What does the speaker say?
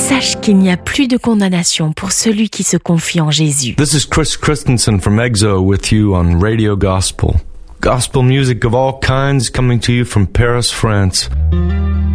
sache qu'il n'y a plus de condamnation pour celui qui se confie en Jésus. This is Chris Christensen from EXO with you on Radio Gospel. Gospel music of all kinds coming to you from Paris, France.